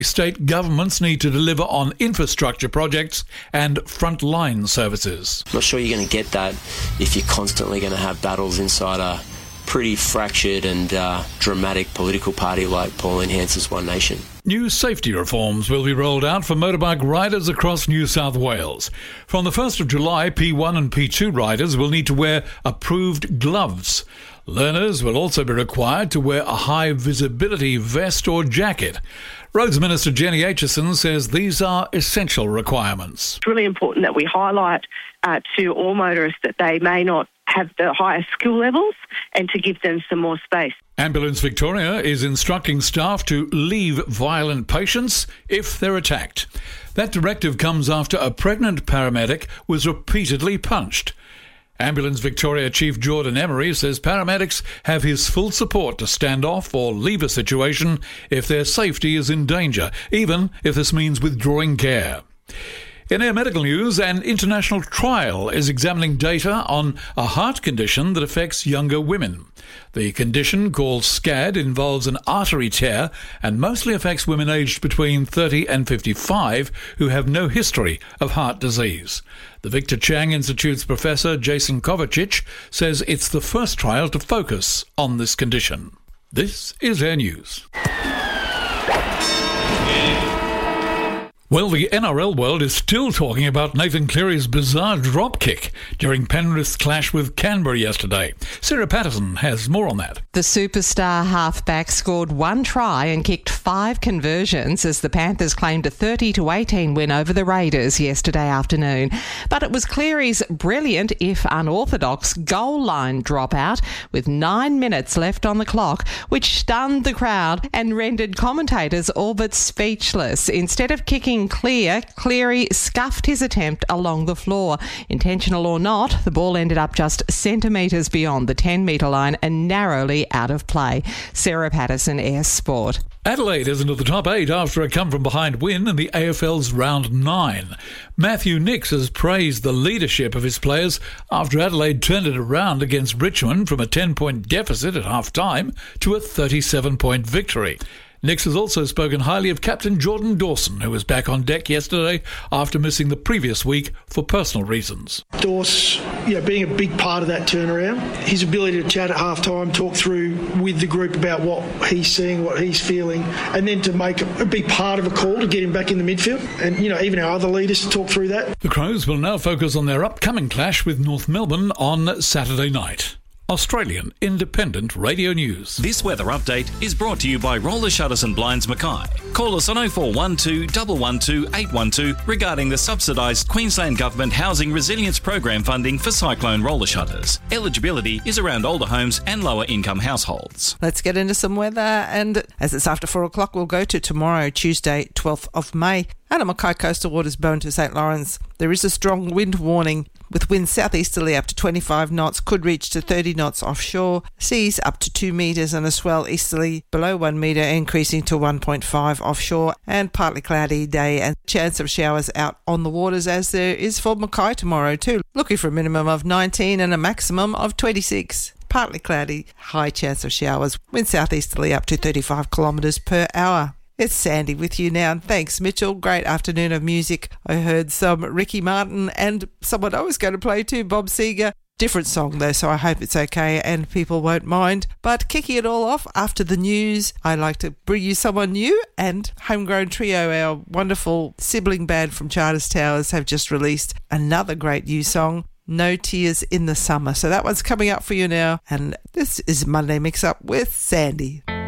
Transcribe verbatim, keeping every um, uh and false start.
State governments need to deliver on infrastructure projects and frontline services. I'm not sure you're going to get that if you're constantly going to have battles inside a pretty fractured and uh, dramatic political party like Pauline Hanson's One Nation. New safety reforms will be rolled out for motorbike riders across New South Wales. From the first of July, P one and P two riders will need to wear approved gloves. Learners will also be required to wear a high-visibility vest or jacket. Roads Minister Jenny Aitchison says these are essential requirements. It's really important that we highlight uh, to all motorists that they may not have the highest skill levels and to give them some more space. Ambulance Victoria is instructing staff to leave violent patients if they're attacked. That directive comes after a pregnant paramedic was repeatedly punched. Ambulance Victoria Chief Jordan Emery says paramedics have his full support to stand off or leave a situation if their safety is in danger, even if this means withdrawing care. In air medical news, an international trial is examining data on a heart condition that affects younger women. The condition, called SCAD, involves an artery tear and mostly affects women aged between thirty and fifty-five who have no history of heart disease. The Victor Chang Institute's Professor Jason Kovacic says it's the first trial to focus on this condition. This is Air News. Well, the N R L world is still talking about Nathan Cleary's bizarre drop kick during Penrith's clash with Canberra yesterday. Sarah Patterson has more on that. The superstar halfback scored one try and kicked five conversions as the Panthers claimed a thirty to eighteen win over the Raiders yesterday afternoon. But it was Cleary's brilliant, if unorthodox, goal line dropout with nine minutes left on the clock, which stunned the crowd and rendered commentators all but speechless. Instead of kicking clear, Cleary scuffed his attempt along the floor. Intentional or not, the ball ended up just centimetres beyond the ten metre line and narrowly out of play. Sarah Patterson, Air Sport. Adelaide is into the top eight after a come-from-behind win in the A F L's round nine. Matthew Nicks has praised the leadership of his players after Adelaide turned it around against Richmond from a ten-point deficit at half-time to a thirty-seven-point victory. Nicks has also spoken highly of captain Jordan Dawson, who was back on deck yesterday after missing the previous week for personal reasons. Dawes, you know, being a big part of that turnaround, his ability to chat at half-time, talk through with the group about what he's seeing, what he's feeling, and then to make a big part of a call to get him back in the midfield. And, you know, even our other leaders to talk through that. The Crows will now focus on their upcoming clash with North Melbourne on Saturday night. Australian Independent Radio News. This weather update is brought to you by Roller Shutters and Blinds Mackay. Call us on oh four one two, one one two, eight one two regarding the subsidised Queensland Government Housing Resilience Program funding for cyclone roller shutters. Eligibility is around older homes and lower income households. Let's get into some weather, and as it's after four o'clock, we'll go to tomorrow, Tuesday, twelfth of May. Out of Mackay coastal waters bone to St Lawrence, there is a strong wind warning with winds southeasterly up to twenty-five knots, could reach to thirty knots offshore, seas up to two metres and a swell easterly below one metre increasing to one point five offshore, and partly cloudy day and chance of showers out on the waters as there is for Mackay tomorrow too. Looking for a minimum of nineteen and a maximum of twenty-six. Partly cloudy, high chance of showers, wind southeasterly up to thirty-five kilometres per hour. It's Sandy with you now, and thanks, Mitchell. Great afternoon of music. I heard some Ricky Martin and someone I was going to play too, Bob Seger. Different song though, so I hope it's okay and people won't mind. But kicking it all off after the news, I like to bring you someone new, and Homegrown Trio, our wonderful sibling band from Charters Towers, have just released another great new song, No Tears in the Summer. So that one's coming up for you now, and this is Monday Mix Up with Sandy.